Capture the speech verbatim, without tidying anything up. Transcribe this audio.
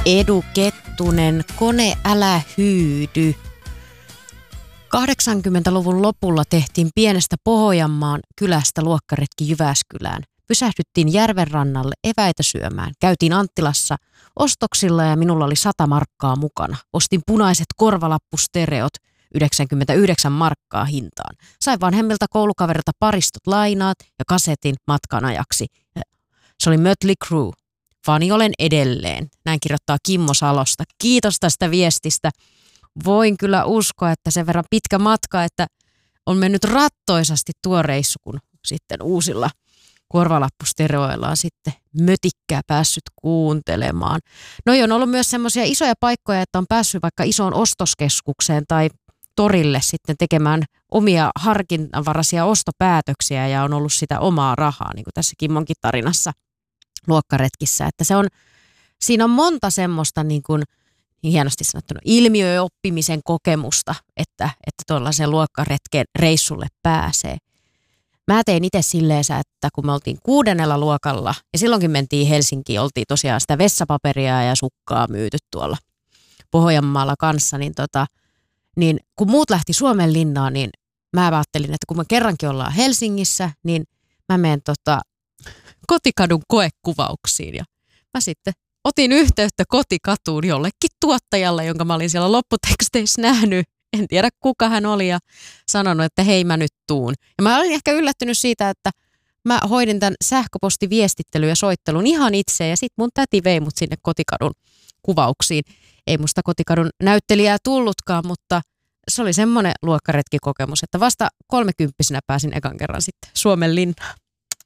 Edu Kettunen, Kone älä hyydy. kahdeksankymmentäluvun lopulla tehtiin pienestä Pohjanmaan kylästä luokkaretki Jyväskylään. Pysähdyttiin järven rannalle eväitä syömään. Käytiin Anttilassa ostoksilla ja minulla oli sata markkaa mukana. Ostin punaiset korvalappustereot, yhdeksänkymmentäyhdeksän markkaa hintaan. Sain vanhemmilta koulukaverilta paristot lainaat ja kasetin matkan ajaksi. Se oli Mötley Crüe. Fani olen edelleen. Näin kirjoittaa Kimmo Salosta. Kiitos tästä viestistä. Voin kyllä uskoa, että sen verran pitkä matka, että on mennyt rattoisasti tuo reissu, kun sitten uusilla korvalappustereoilla on sitten mötikkää päässyt kuuntelemaan. No on ollut myös semmoisia isoja paikkoja, että on päässyt vaikka isoon ostoskeskukseen tai torille sitten tekemään omia harkinnanvaraisia ostopäätöksiä ja on ollut sitä omaa rahaa, niin kuin tässä Kimmonkin tarinassa luokkaretkissä. Että se on, siinä on monta semmoista niin kuin hienosti sanottuna ilmiöoppimisen kokemusta, että, että tuollaiseen luokkaretken reissulle pääsee. Mä tein itse silleen, että kun me oltiin kuudennella luokalla ja silloinkin mentiin Helsinkiin, oltiin tosiaan sitä vessapaperia ja sukkaa myyty tuolla Pohjanmaalla kanssa, niin, tota, niin kun muut lähti Suomen linnaan, niin mä ajattelin, että kun me kerrankin ollaan Helsingissä, niin mä menen tota, Kotikadun koekuvauksiin ja mä sitten otin yhteyttä Kotikatuun jollekin tuottajalle, jonka mä olin siellä lopputeksteissä nähnyt. En tiedä kuka hän oli ja sanonut, että hei mä nyt tuun. Ja mä olin ehkä yllättynyt siitä, että mä hoidin tämän sähköpostiviestittelyn ja soittelun ihan itse ja sit mun täti vei mut sinne Kotikadun kuvauksiin. Ei musta Kotikadun näyttelijää tullutkaan, mutta se oli semmoinen luokkaretkikokemus, että vasta kolmekymppisenä pääsin ekan kerran sitten Suomen linnaan.